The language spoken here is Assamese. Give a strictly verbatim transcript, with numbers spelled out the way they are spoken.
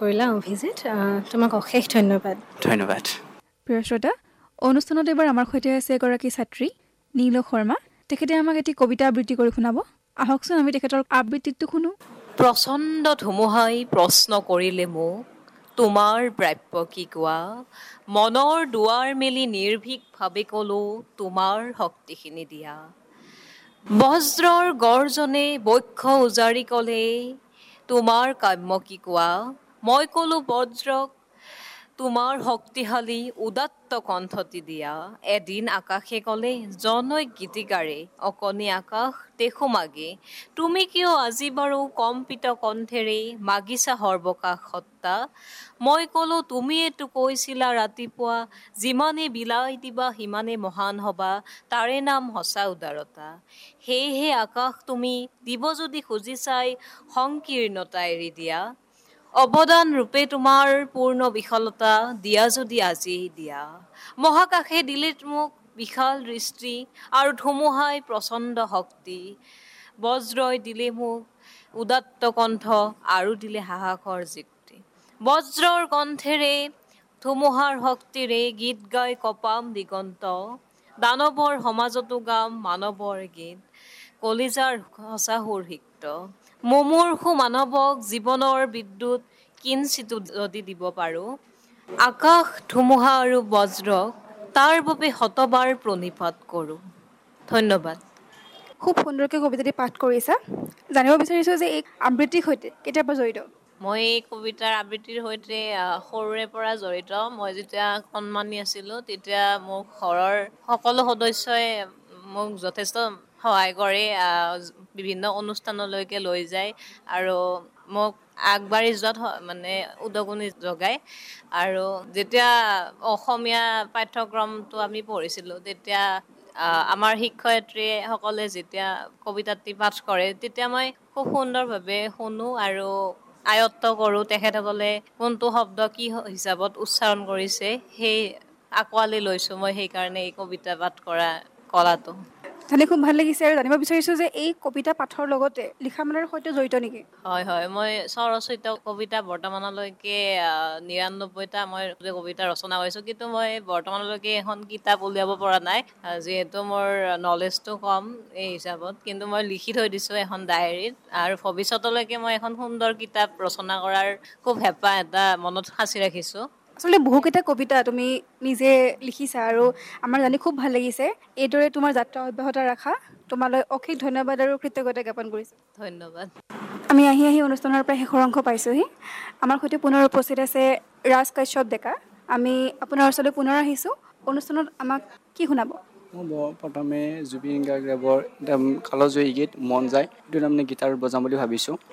কৰিলা অভিজিত, তোমাক অশেষ ধন্যবাদ। ধন্যবাদ। প্ৰিয় শ্ৰোতা, অনুষ্ঠানত এবাৰ আমাৰ সৈতে আছে এগৰাকী ছাত্ৰী নীল শৰ্মা। তেখেতে আমাক এটি কবিতা আবৃত্তি কৰি শুনাব। আহকচোন আমি তেখেতৰ আবৃত্তিটো শুনো। প্ৰচণ্ড ধুমুহাই প্ৰশ্ন কৰিলে মোক, তোমাৰ প্ৰাপ্য কি কোৱা? মনৰ দুৱাৰ মেলি নিৰ্ভীকভাৱে ক'লো, তোমাৰ শক্তিখিনি দিয়া। বজ্ৰৰ গৰ্জনে বক্ষ উজাৰি ক'লে, তোমাৰ কাম্য কি কোৱা? মই ক'লো বজ্ৰক, তোমাৰ শক্তিশালী উদাত্ত কণ্ঠটি দিয়া। এদিন আকাশে ক'লে, জনৈক গীতিকাৰে, অকণি আকাশ দেখো মাগে, তুমি কিয় আজি বাৰু কম্পিত কণ্ঠেৰে মাগিছা সৰ্বকাশ সত্তা? মই ক'লো, তুমিয়েতো কৈছিলা ৰাতিপুৱা, যিমানে বিলাই দিবা সিমানে মহান হবা, তাৰে নাম সঁচা উদাৰতা। সেয়েহে আকাশ তুমি দিব যদি খুজিছাই, সংকীৰ্ণতা এৰি দিয়া। অৱদান ৰূপে তোমাৰ পূৰ্ণ বিশালতা, দিয়া যদি আজিয়েই দিয়া। মহাকাশে দিলে মোক বিশাল দৃষ্টি, আৰু ধুমুহাই প্ৰচণ্ড শক্তি। বজ্ৰই দিলে মোক উদাত্ত কণ্ঠ, আৰু দিলে সাহসৰ যুক্তি। বজ্ৰৰ কণ্ঠেৰে ধুমুহাৰ শক্তিৰে গীত গাই কপাম দিগন্ত, দানৱৰ সমাজতো গাম মানৱৰ গীত, কলিজাৰ সঁচা সুৰ সিক্ত। মুমূৰ্ষু মানৱক জীৱনৰ বিদ্যুৎ কিঞ্চিতো যদি দিব পাৰোঁ, আকাশ ধুমুহা আৰু বজ্ৰক তাৰ বাবে শতবাৰ প্ৰণিপাত কৰোঁ। ধন্যবাদ। খুব সুন্দৰকৈ কবিতাটি পাঠ কৰিছা। জানিব বিচাৰিছোঁ যে এই আবৃত্তিৰ সৈতে কেতিয়াৰ পৰা জড়িত? মই এই কবিতাৰ আবৃত্তিৰ সৈতে সৰুৰে পৰা জড়িত। মই যেতিয়া কণমানি আছিলোঁ, তেতিয়া মোক ঘৰৰ সকলো সদস্যই মোক যথেষ্ট সহায় কৰে, বিভিন্ন অনুষ্ঠানলৈকে লৈ যায় আৰু মোক আগবাঢ়ি যোৱাত মানে উদগনি যোগায়। আৰু যেতিয়া অসমীয়া পাঠ্যক্ৰমটো আমি পঢ়িছিলোঁ, তেতিয়া আমাৰ শিক্ষয়িত্ৰীসকলে যেতিয়া কবিতাটি পাঠ কৰে, তেতিয়া মই খুব সুন্দৰভাৱে শুনো আৰু আয়ত্ত কৰোঁ। তেখেতসকলে কোনটো শব্দ কি হিচাপত উচ্চাৰণ কৰিছে, সেই আঁকোৱালি লৈছোঁ মই সেইকাৰণে এই কবিতা পাঠ কৰা কলাটো। জানি খুব ভাল লাগিছে। আৰু জানিব বিচাৰিছোঁ যে এই কবিতা পাঠৰ লগতে লিখা মেলাৰ সৈতে জড়িত নেকি? হয় হয়, মই স্বৰচিত কবিতা বৰ্তমানলৈকে নিৰান্নব্বৈটা মই কবিতা ৰচনা কৰিছোঁ, কিন্তু মই বৰ্তমানলৈকে এখন কিতাপ উলিয়াব পৰা নাই, যিহেতু মোৰ নলেজটো কম এই হিচাপত। কিন্তু মই লিখি থৈ দিছোঁ এখন ডায়েৰীত, আৰু ভৱিষ্যতলৈকে মই এখন সুন্দৰ কিতাপ ৰচনা কৰাৰ খুব হেঁপাহ এটা মনত সাঁচি ৰাখিছোঁ। আচলতে বহুকেইটা কবিতা তুমি নিজে লিখিছা, আৰু আমাৰ জানি খুব ভাল লাগিছে। এইদৰে তোমাৰ যাত্ৰা অব্যাহত ৰাখা। তোমালৈ অশেষ ধন্যবাদ আৰু কৃতজ্ঞতা জ্ঞাপন কৰিছোঁ। ধন্যবাদ। আমি আহি আহি অনুষ্ঠানৰ প্ৰায় শেষৰ অংশ পাইছোঁহি। আমাৰ সৈতে পুনৰ উপস্থিত আছে ৰাজ কাশ্যপ ডেকা। আমি আপোনাৰ ওচৰলৈ পুনৰ আহিছোঁ। অনুষ্ঠানত আমাক কি শুনাব? মই প্ৰথমে জুবিন গাৰ্গৰ কালজয়ী গীত মন যায়, এইটো তাৰমানে গীটাৰ বজাম বুলি ভাবিছোঁ।